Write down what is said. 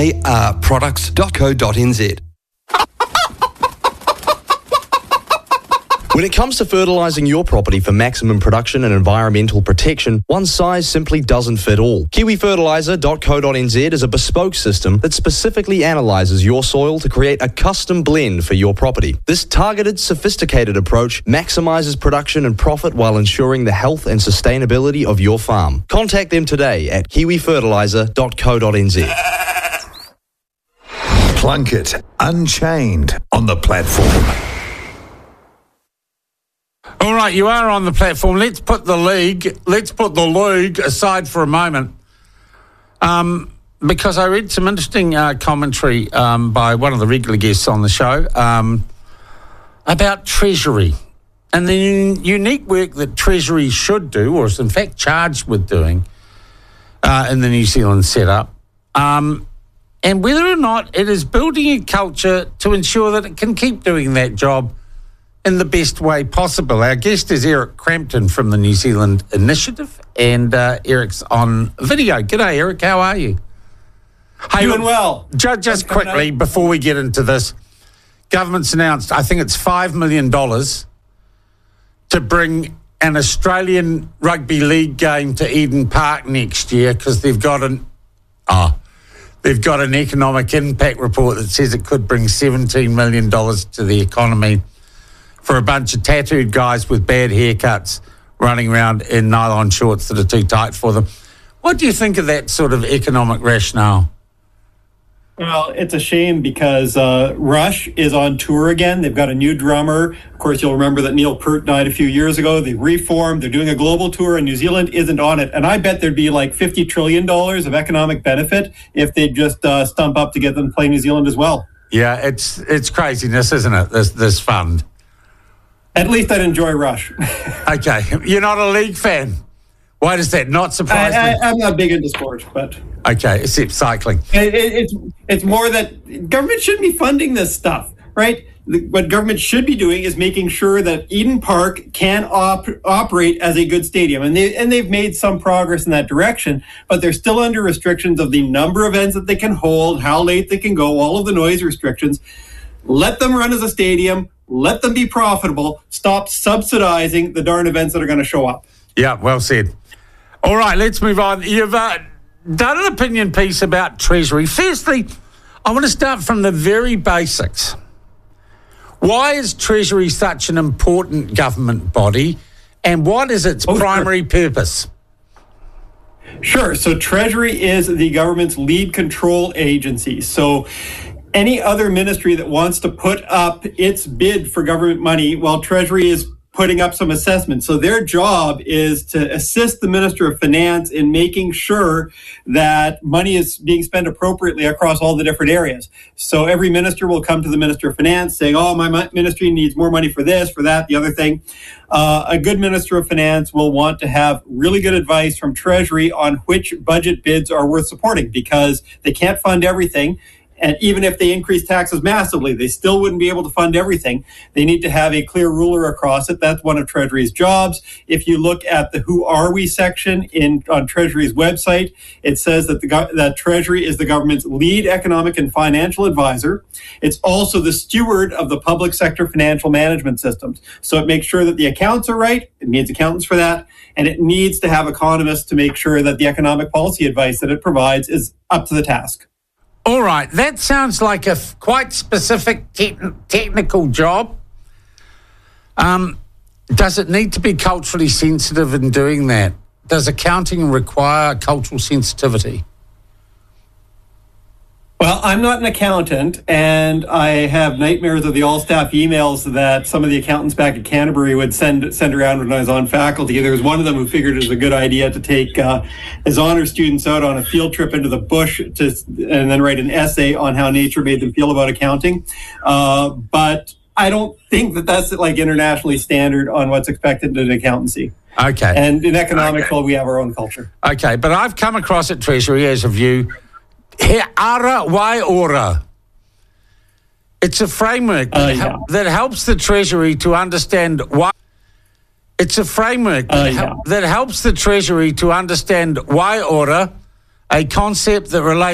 Products.co.nz. When it comes to fertilising your property for maximum production and environmental protection, one size simply doesn't fit all. KiwiFertiliser.co.nz is a bespoke system that specifically analyses your soil to create a custom blend for your property. This targeted, sophisticated approach maximises production and profit while ensuring the health and sustainability of your farm. Contact them today at KiwiFertiliser.co.nz. Plunkett Unchained on the platform. All right, you are on the platform. Let's put the league aside for a moment, because I read some interesting commentary by one of the regular guests on the show about Treasury and the unique work that Treasury should do, or is in fact charged with doing, in the New Zealand setup, and whether or not it is building a culture to ensure that it can keep doing that job in the best way possible. Our guest is Eric Crampton from the New Zealand Initiative, and Eric's on video. G'day, Eric. How are you? Hey, doing well. Just quickly, before we get into this, government's announced, I think it's $5 million to bring an Australian rugby league game to Eden Park next year because they've got an economic impact report that says it could bring $17 million to the economy for a bunch of tattooed guys with bad haircuts running around in nylon shorts that are too tight for them. What do you think of that sort of economic rationale? Well, it's a shame because Rush is on tour again. They've got a new drummer. Of course, you'll remember that Neil Peart died a few years ago. They reformed. They're doing a global tour, and New Zealand isn't on it. And I bet there'd be like $50 trillion of economic benefit if they just stump up to get them to play New Zealand as well. Yeah, it's craziness, isn't it, this fund? At least I'd enjoy Rush. Okay. You're not a league fan. Why does that not surprise me? I'm not big into sports, but... Okay, except cycling. It's more that government shouldn't be funding this stuff, right? What government should be doing is making sure that Eden Park can operate as a good stadium. And they've made some progress in that direction, but they're still under restrictions of the number of events that they can hold, how late they can go, all of the noise restrictions. Let them run as a stadium. Let them be profitable. Stop subsidizing the darn events that are going to show up. Yeah, well said. All right, let's move on. You've done an opinion piece about Treasury. Firstly, I want to start from the very basics. Why is Treasury such an important government body, and what is its primary purpose? Sure. So Treasury is the government's lead control agency. So any other ministry that wants to put up its bid for government money, while Treasury is putting up some assessments. So their job is to assist the Minister of Finance in making sure that money is being spent appropriately across all the different areas. So every minister will come to the Minister of Finance saying, oh, my ministry needs more money for this, for that, the other thing. A good Minister of Finance will want to have really good advice from Treasury on which budget bids are worth supporting because they can't fund everything. And even if they increase taxes massively, they still wouldn't be able to fund everything. They need to have a clear ruler across it. That's one of Treasury's jobs. If you look at the Who Are We section on Treasury's website, it says that that Treasury is the government's lead economic and financial advisor. It's also the steward of the public sector financial management systems. So it makes sure that the accounts are right. It needs accountants for that. And it needs to have economists to make sure that the economic policy advice that it provides is up to the task. All right, that sounds like a quite specific technical job. Does it need to be culturally sensitive in doing that? Does accounting require cultural sensitivity? Well, I'm not an accountant, and I have nightmares of the all-staff emails that some of the accountants back at Canterbury would send around when I was on faculty. There was one of them who figured it was a good idea to take his honor students out on a field trip into the bush and then write an essay on how nature made them feel about accounting. But I don't think that that's like internationally standard on what's expected in accountancy. Okay. And in economics, well, we have our own culture. Okay, but I've come across at Treasury as a view. He ara wai ora. It's a framework that helps the Treasury to understand why. It's a framework that helps the Treasury to understand why ora, a concept that relates